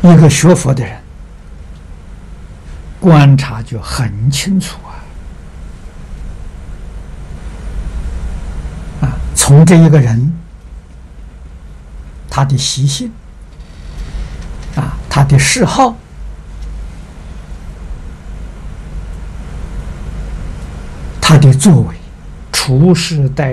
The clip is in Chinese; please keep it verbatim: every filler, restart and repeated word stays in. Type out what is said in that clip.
一个学佛的人，观察就很清楚啊！啊，从这一个人他的习性啊，他的嗜好，他的作为，处事待